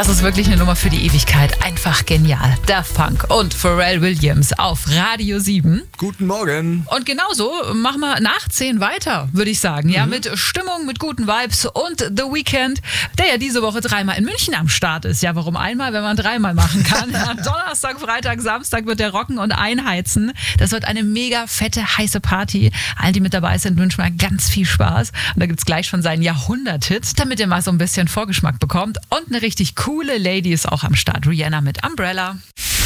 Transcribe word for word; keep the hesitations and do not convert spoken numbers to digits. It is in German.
Das ist wirklich eine Nummer für die Ewigkeit. Einfach genial. Daft Punk und Pharrell Williams auf Radio sieben. Guten Morgen. Und genauso machen wir nach zehn weiter, würde ich sagen. Ja, Mhm. mit Stimmung, mit guten Vibes und The Weeknd, der ja diese Woche dreimal in München am Start ist. Ja, warum einmal, wenn man dreimal machen kann? Ja, Donnerstag, Freitag, Samstag wird der rocken und einheizen. Das wird eine mega fette, heiße Party. Allen, die mit dabei sind, wünschen wir ganz viel Spaß. Und da gibt's gleich schon seinen Jahrhundert-Hit, damit ihr mal so ein bisschen Vorgeschmack bekommt. Und eine richtig coole Lady ist auch am Start. Rihanna mit Umbrella.